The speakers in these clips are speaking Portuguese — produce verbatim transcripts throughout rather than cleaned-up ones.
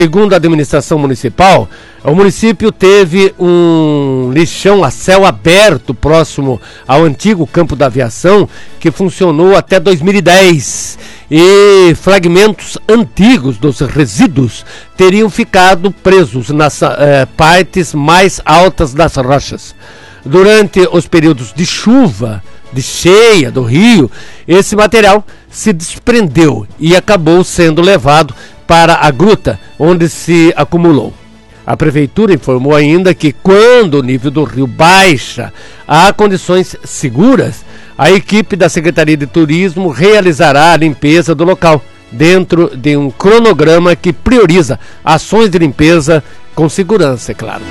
Segundo a administração municipal, o município teve um lixão a céu aberto próximo ao antigo campo da aviação, que funcionou até dois mil e dez, e fragmentos antigos dos resíduos teriam ficado presos nas eh, partes mais altas das rochas. Durante os períodos de chuva, de cheia do rio, esse material se desprendeu e acabou sendo levado para a gruta onde se acumulou. A prefeitura informou ainda que quando o nível do rio baixa há condições seguras, a equipe da Secretaria de Turismo realizará a limpeza do local, dentro de um cronograma que prioriza ações de limpeza com segurança, é claro.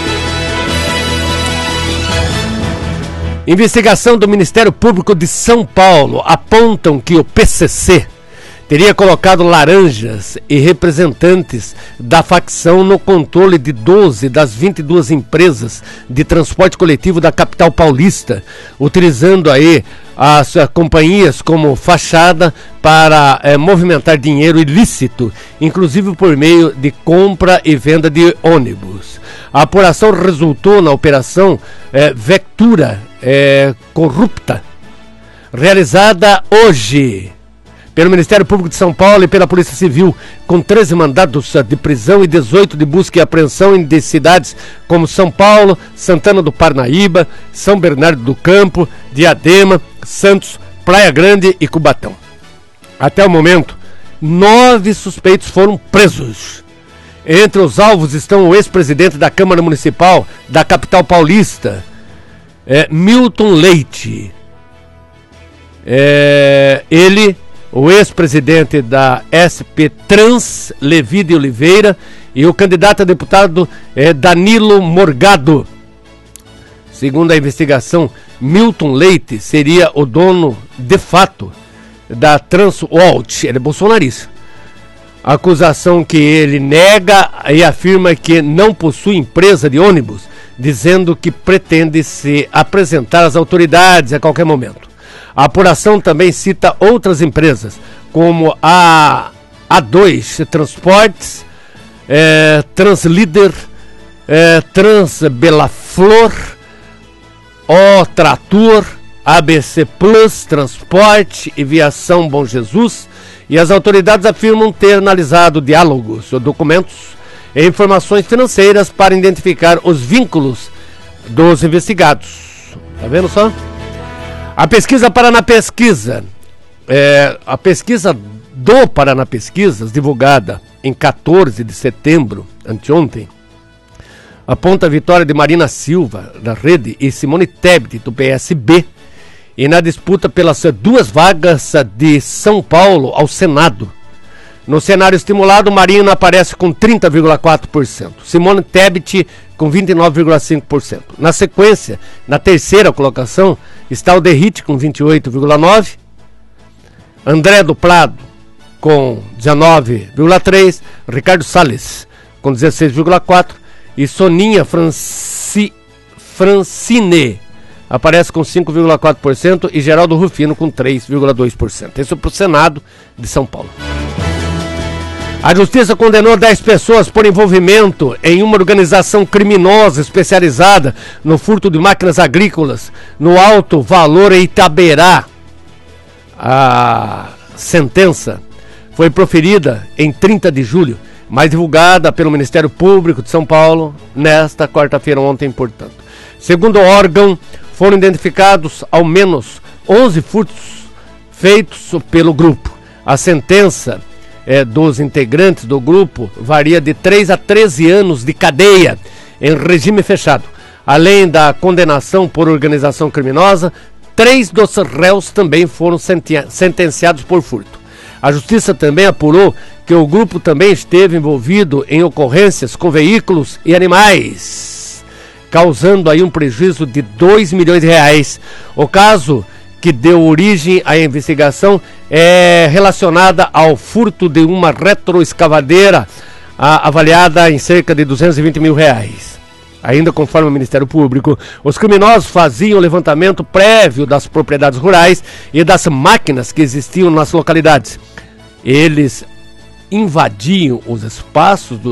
Investigação do Ministério Público de São Paulo apontam que o P C C teria colocado laranjas e representantes da facção no controle de doze das vinte e duas empresas de transporte coletivo da capital paulista, utilizando aí as uh, companhias como fachada para uh, movimentar dinheiro ilícito, inclusive por meio de compra e venda de ônibus. A apuração resultou na operação uh, Vectura uh, Corrupta, realizada hoje pelo Ministério Público de São Paulo e pela Polícia Civil, com treze mandados de prisão e dezoito de busca e apreensão em cidades como São Paulo, Santana do Parnaíba, São Bernardo do Campo, Diadema, Santos, Praia Grande e Cubatão. Até o momento, nove suspeitos foram presos. Entre os alvos estão o ex-presidente da Câmara Municipal da capital paulista, é, Milton Leite. É, ele... o ex-presidente da S P Trans, Levi de Oliveira, e o candidato a deputado é, Danilo Morgado. Segundo a investigação, Milton Leite seria o dono de fato da Transwalt, ele é bolsonarista. A acusação que ele nega e afirma que não possui empresa de ônibus, dizendo que pretende se apresentar às autoridades a qualquer momento. A apuração também cita outras empresas, como a A dois Transportes, é, Translíder, é, Transbelaflor, O Trator, A B C Plus, Transporte e Viação Bom Jesus, e as autoridades afirmam ter analisado diálogos, documentos e informações financeiras para identificar os vínculos dos investigados. Tá vendo só? A pesquisa Paraná Pesquisa, é, a pesquisa do Paraná Pesquisas, divulgada em quatorze de setembro, anteontem, aponta a vitória de Marina Silva, da Rede, e Simone Tebet, do P S B, e na disputa pelas duas vagas de São Paulo ao Senado. No cenário estimulado, Marina aparece com trinta vírgula quatro por cento, Simone Tebet com vinte e nove vírgula cinco por cento. Na sequência, na terceira colocação, está o Derrite com vinte e oito vírgula nove por cento, André do Prado com dezenove vírgula três por cento, Ricardo Salles com dezesseis vírgula quatro por cento e Soninha Franci, Francine aparece com cinco vírgula quatro por cento e Geraldo Rufino com três vírgula dois por cento. Isso para o Senado de São Paulo. A Justiça condenou dez pessoas por envolvimento em uma organização criminosa especializada no furto de máquinas agrícolas no Alto Valor em Itaberá. A sentença foi proferida em trinta de julho, mas divulgada pelo Ministério Público de São Paulo nesta quarta-feira, ontem, portanto. Segundo o órgão, foram identificados ao menos onze furtos feitos pelo grupo. A sentença É, dos integrantes do grupo varia de três a treze anos de cadeia em regime fechado. Além da condenação por organização criminosa, três dos réus também foram sentenciados por furto. A Justiça também apurou que o grupo também esteve envolvido em ocorrências com veículos e animais, causando aí um prejuízo de dois milhões de reais. O caso que deu origem à investigação é relacionada ao furto de uma retroescavadeira a, avaliada em cerca de duzentos e vinte mil reais. Ainda conforme o Ministério Público, os criminosos faziam levantamento prévio das propriedades rurais e das máquinas que existiam nas localidades. Eles invadiam os espaços do